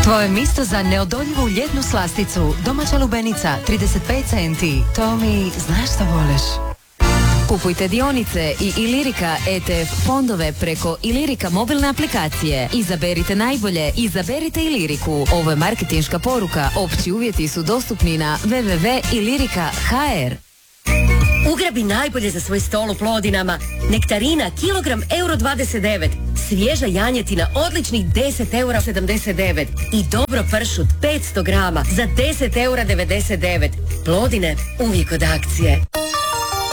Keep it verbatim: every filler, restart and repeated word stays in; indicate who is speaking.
Speaker 1: Tvoje misto za neodoljivu ljetnu slasticu. Domaća lubenica, trideset pet centi. To mi, znaš što voliš?
Speaker 2: Kupujte dionice i Ilirika E T F fondove preko Ilirika mobilne aplikacije. Izaberite najbolje, izaberite Iliriku. Ovo je marketinška poruka. Opći uvjeti su dostupni na w w w tačka ilirika tačka h r.
Speaker 3: Ugrabi najbolje za svoj stol u Plodinama. Nektarina kilogram euro dvadeset devet. Svježa janjetina odličnih deset eura sedamdeset devet. I dobro pršut petsto grama za deset eura devedeset devet. Plodine uvijek od akcije.